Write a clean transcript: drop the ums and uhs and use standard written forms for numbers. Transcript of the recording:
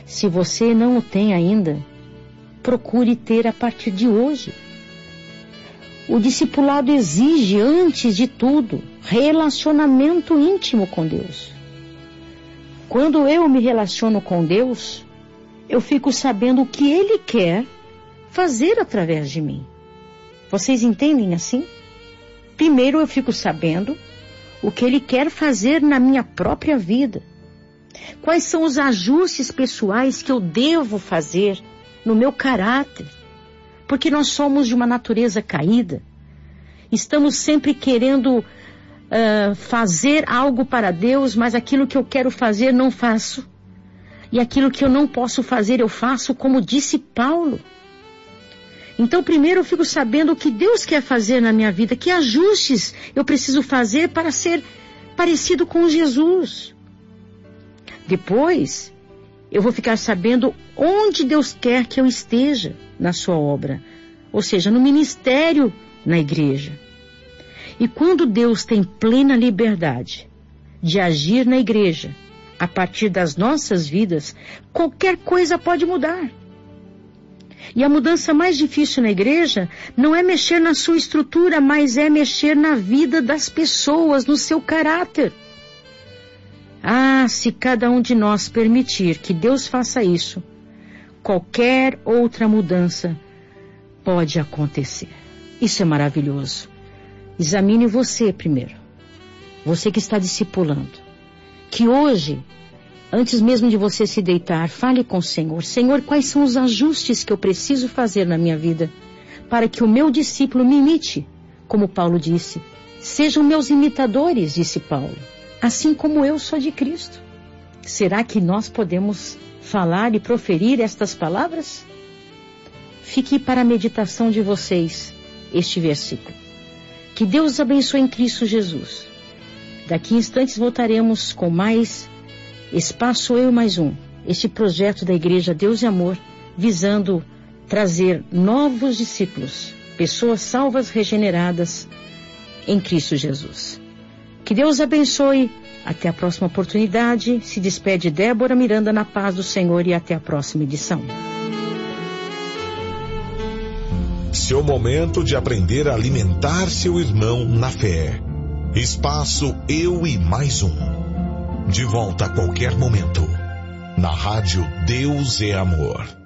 Se você não o tem ainda, procure ter a partir de hoje. O discipulado exige, antes de tudo, relacionamento íntimo com Deus. Quando eu me relaciono com Deus, eu fico sabendo o que Ele quer fazer através de mim. Vocês entendem assim? Primeiro eu fico sabendo o que Ele quer fazer na minha própria vida. Quais são os ajustes pessoais que eu devo fazer no meu caráter? Porque nós somos de uma natureza caída. Estamos sempre querendo fazer algo para Deus, mas aquilo que eu quero fazer não faço. E aquilo que eu não posso fazer eu faço, como disse Paulo. Então primeiro eu fico sabendo o que Deus quer fazer na minha vida, que ajustes eu preciso fazer para ser parecido com Jesus. Depois eu vou ficar sabendo onde Deus quer que eu esteja na sua obra, ou seja, no ministério, na igreja. E quando Deus tem plena liberdade de agir na igreja, a partir das nossas vidas, qualquer coisa pode mudar. E a mudança mais difícil na igreja não é mexer na sua estrutura, mas é mexer na vida das pessoas, no seu caráter. Ah, se cada um de nós permitir que Deus faça isso, qualquer outra mudança pode acontecer. Isso é maravilhoso. Examine você primeiro. Você que está discipulando. Que hoje, antes mesmo de você se deitar, fale com o Senhor. Senhor, quais são os ajustes que eu preciso fazer na minha vida para que o meu discípulo me imite? Como Paulo disse, sejam meus imitadores, disse Paulo, assim como eu sou de Cristo. Será que nós podemos falar e proferir estas palavras? Fique para a meditação de vocês este versículo. Que Deus abençoe em Cristo Jesus. Daqui a instantes voltaremos com mais Espaço Eu Mais Um, este projeto da Igreja Deus e Amor, visando trazer novos discípulos, pessoas salvas, regeneradas em Cristo Jesus. Que Deus abençoe. Até a próxima oportunidade. Se despede Débora Miranda na paz do Senhor e até a próxima edição. Seu momento de aprender a alimentar seu irmão na fé. Espaço Eu e Mais Um. De volta a qualquer momento. Na rádio Deus é Amor.